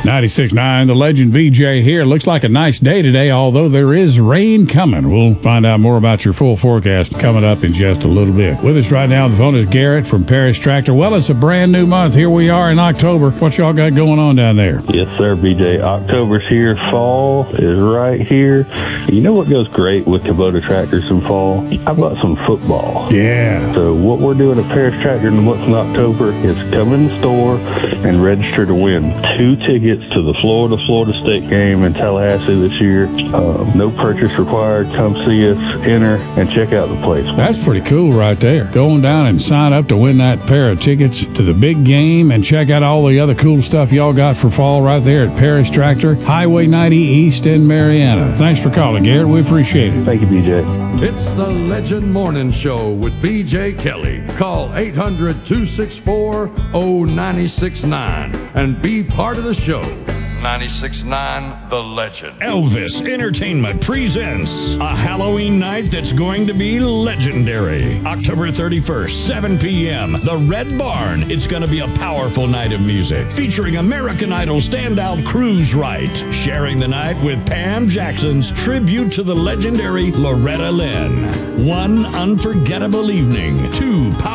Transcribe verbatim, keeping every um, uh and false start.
ninety-six point nine, the Legend B J here. Looks like a nice day today, although there is rain coming. We'll find out more about your full forecast coming up in just a little bit. With us right now on the phone is Garrett from Paris Tractor. Well, it's a brand new month. Here we are in October. What y'all got going on down there? Yes, sir, B J. October's here. Fall is right here. You know what goes great with Kubota tractors in fall? How about some football? Yeah. So what we're doing at Paris Tractor in the month of October is come in the store and register to win two tickets to the Florida-Florida State game in Tallahassee this year. Uh, no purchase required. Come see us, enter, and check out the place. That's pretty cool right there. Going down and sign up to win that pair of tickets to the big game and check out all the other cool stuff y'all got for fall right there at Paris Tractor, Highway ninety East in Marietta. Thanks for calling, Garrett. We appreciate it. Thank you, B J. It's the Legend Morning Show with B J Kelly. Call eight hundred, two six four, oh nine six nine and be part of the show. ninety-six point nine The Legend. Elvis Entertainment presents a Halloween night that's going to be legendary. October thirty-first, seven p.m., the Red Barn. It's going to be a powerful night of music featuring American Idol standout Cruise Wright, sharing the night with Pam Jackson's tribute to the legendary Loretta Lynn. One unforgettable evening, two powerful